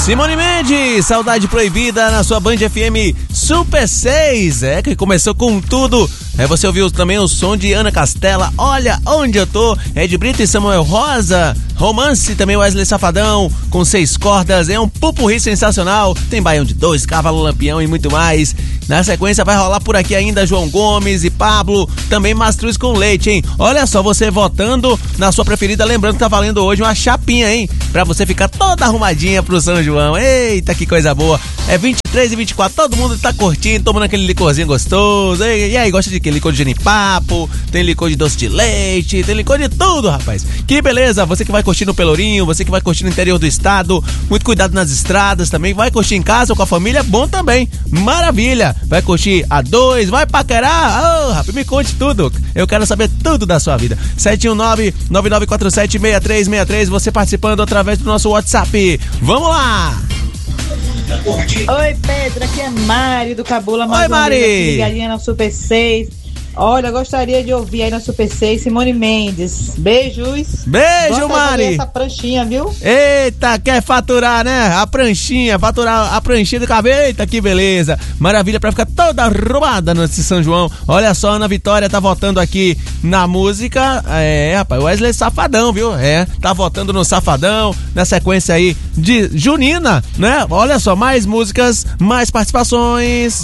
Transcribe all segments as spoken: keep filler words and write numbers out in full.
Simone Mendes, Saudade Proibida na sua Band F M Super seis, é que começou com tudo. É, você ouviu também o som de Ana Castela, Olha Onde Eu Tô, Ed Brito e Samuel Rosa, Romance, também Wesley Safadão, com seis cordas, é um pupurri sensacional, tem Baião de Dois, Cavalo Lampião e muito mais. Na sequência vai rolar por aqui ainda João Gomes e Pablo, também Mastruz com Leite, hein? Olha só, você votando na sua preferida, lembrando que tá valendo hoje uma chapinha, hein? Pra você ficar toda arrumadinha pro São João. Eita, que coisa boa. É vinte e três e vinte e quatro, todo mundo tá curtindo, tomando aquele licorzinho gostoso. E, e aí, gosta de que? Licor de genipapo, tem licor de doce de leite, tem licor de tudo, rapaz. Que beleza, você que vai curtir no Pelourinho, você que vai curtir no interior do estado, muito cuidado nas estradas também, vai curtir em casa ou com a família, bom também, maravilha. Vai curtir a dois, vai paquerar, oh, rapaz, me conte tudo, eu quero saber tudo da sua vida. Sete um nove, nove nove quatro sete, seis três seis três, você participando através do nosso WhatsApp. Vamos lá! Oi, Pedro, aqui é Mari do Cabula. Oi, Mari! Ligadinha na Super seis. Olha, gostaria de ouvir aí na Super seis Simone Mendes. Beijos. Beijo, Mari. Essa pranchinha, viu? Eita, quer faturar, né? A pranchinha, faturar a pranchinha do cabelo. Eita, que beleza. Maravilha, pra ficar toda arrumada nesse São João. Olha só, Ana Vitória tá votando aqui na música. É, rapaz, Wesley Safadão, viu? É, tá votando no Safadão. Na sequência aí de Junina, né? Olha só, mais músicas, mais participações.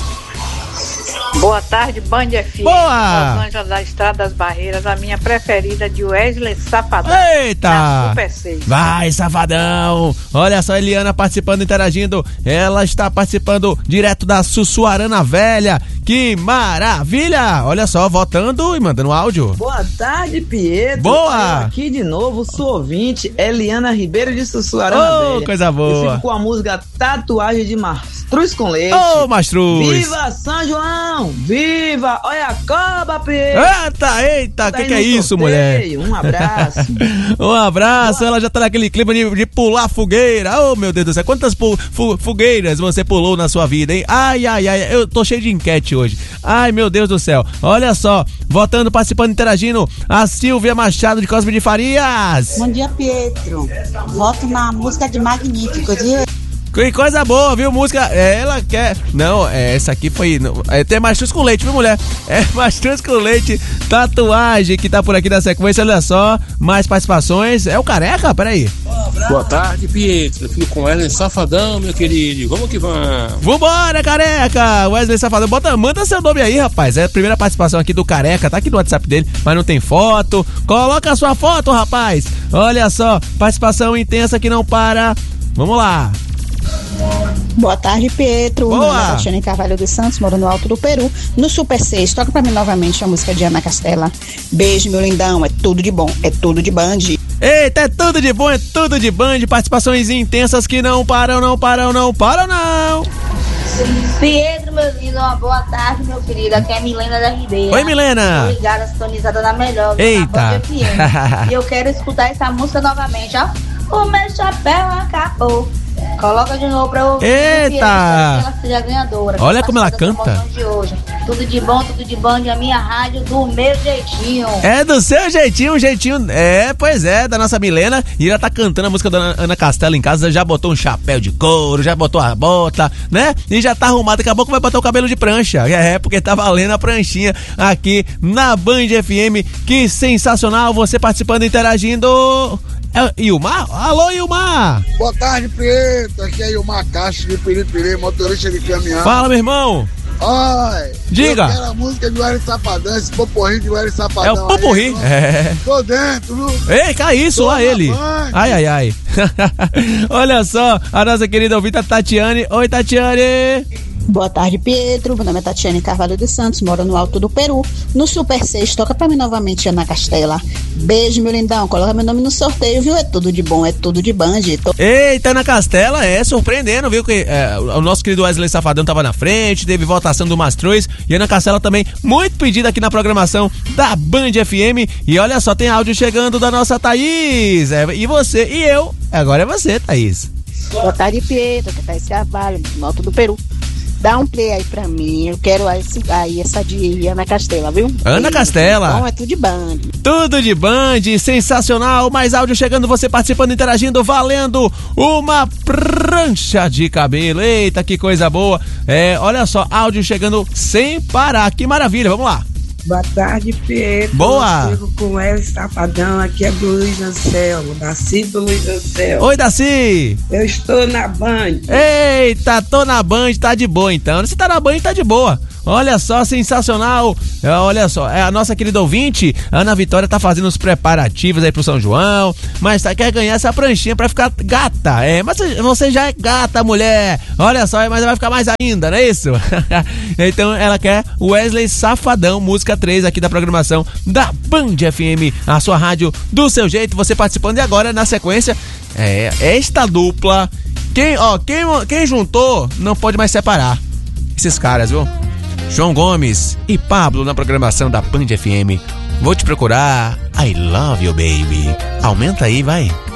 Boa tarde, Band F M. Boa! Rosângela da Estrada das Barreiras, a minha preferida de Wesley Safadão. Eita! Super seis. Vai, Safadão! Olha só, Eliana participando, interagindo. Ela está participando direto da Sussuarana Velha. Que maravilha! Olha só, votando e mandando áudio. Boa tarde, Pietro. Boa! Eu aqui de novo, sou ouvinte, Eliana Ribeiro de Sussuarana Oh, Velha. coisa boa! Eu fico com a música Tatuagem de Mastruz com Leite. Ô, Mastruz! Viva São João! Viva! Olha a cobra, Pietro! Eita, eita, o que, que é isso, sorteio. mulher? Um abraço. Um abraço, Boa. Ela já tá naquele clima de, de pular fogueira. Oh, meu Deus do céu, quantas pu, fu, fogueiras você pulou na sua vida, hein? Ai, ai, ai, eu tô cheio de enquete hoje. Ai, meu Deus do céu. Olha só, votando, participando, interagindo, a Silvia Machado de Cosme de Farias. Bom dia, Pietro. Voto na música de Magnífico. De... Que coisa boa, viu? Música, ela quer... Não, é, essa aqui foi... Não, é, tem Mastruz com Leite, viu, mulher? É Mastruz com Leite, Tatuagem, que tá por aqui na sequência, olha só. Mais participações. É o Careca? Peraí. Boa tarde, Pietro. Eu fico com Wesley Safadão, meu querido. Vamos que vamos. Vambora, Careca! Wesley Safadão, bota, manda seu nome aí, rapaz. É a primeira participação aqui do Careca, tá aqui no WhatsApp dele, mas não tem foto. Coloca a sua foto, rapaz. Olha só, participação intensa que não para. Vamos lá. Boa tarde, Pietro. Boa. Meu nome é Tatiana Carvalho dos Santos, moro no Alto do Peru, no Super seis. Toca pra mim novamente a música de Ana Castela. Beijo, meu lindão. É tudo de bom, é tudo de Band. Eita, é tudo de bom, é tudo de Band. Participações intensas que não param, não param, não param, não. Pietro, meu lindo, uma boa tarde, meu querido. Aqui é Milena da Ribeira. Oi, Milena. Tô ligada, sintonizada na melhor. Eita. Na Band F M. E eu quero escutar essa música novamente, ó. O meu chapéu acabou. Coloca de novo pra eu ouvir. Eita! Ela seja ganhadora. Olha como ela canta. De hoje. Tudo de bom, tudo de bom, a minha rádio do meu jeitinho. É do seu jeitinho, um jeitinho. É, pois é, da nossa Milena. E ela tá cantando a música da Ana Castela em casa. Já botou um chapéu de couro, já botou a bota, né? E já tá arrumada. Daqui a pouco vai botar o cabelo de prancha. É, porque tá valendo a pranchinha aqui na Band F M. Que sensacional você participando, interagindo. É Ilmar? Alô, Ilmar! Boa tarde, Pietro. Aqui é Ilmar Castro de Piripiri, motorista de caminhão. Fala, meu irmão! Oi! Diga! Eu quero a música de Wesley Safadão, esse poporri de Wesley Safadão. É o poporri? Aí, é. Tô dentro, viu? Ei, cai isso Tô lá ele! banca. Ai, ai, ai! Olha só, a nossa querida ouvinte Tatiane. Oi, Tatiane! Boa tarde, Pietro. Meu nome é Tatiane Carvalho dos Santos, moro no Alto do Peru, no Super seis. Toca pra mim novamente, Ana Castela. Beijo, meu lindão. Coloca meu nome no sorteio, viu? É tudo de bom, é tudo de Band. Tô... Eita, Ana Castela, é surpreendendo, viu? Que é, o nosso querido Wesley Safadão tava na frente, teve votação do Mastruz. E Ana Castela também, muito pedida aqui na programação da Band F M. E olha só, tem áudio chegando da nossa Thaís. É, e você, e eu. Agora é você, Thaís. Boa tarde, Pietro. Que tá esse Carvalho, no Alto do Peru. Dá um play aí pra mim. Eu quero aí, aí essa de Ana Castela, viu? Ana Castela. Bom, é tudo de Band. Tudo de Band, sensacional. Mais áudio chegando, você participando, interagindo, valendo uma prancha de cabelo. Eita, que coisa boa. É, olha só, áudio chegando sem parar. Que maravilha, vamos lá. Boa tarde, Pietro. Boa. Eu chego com ela, Safadão. Aqui é do Luiz Anselmo, Daci do Luiz Anselmo. Oi, Daci. Eu estou na Band. Eita, tô na Band, tá de boa então. Se tá na Band, tá de boa. Olha só, sensacional. Olha só, é a nossa querida ouvinte, Ana Vitória, tá fazendo os preparativos aí pro São João, mas tá, quer ganhar essa pranchinha pra ficar gata. É, mas você já é gata, mulher. Olha só, mas vai ficar mais ainda, não é isso? Então ela quer Wesley Safadão, música três aqui da programação da Band F M, a sua rádio do seu jeito, você participando. E agora, na sequência, é esta dupla. Quem, ó, quem, quem juntou não pode mais separar. Esses caras, viu? João Gomes e Pablo na programação da Band F M. Vou te procurar. I love you, baby. Aumenta aí, vai.